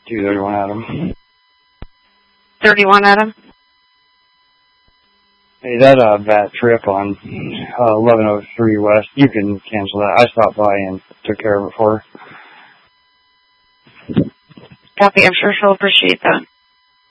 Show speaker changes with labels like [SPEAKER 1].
[SPEAKER 1] 231 Adam.
[SPEAKER 2] 31 Adam.
[SPEAKER 1] Hey, that bad trip on 1103 West, you can cancel that. I stopped by and took care of it for her.
[SPEAKER 2] Copy. I'm sure she'll appreciate that.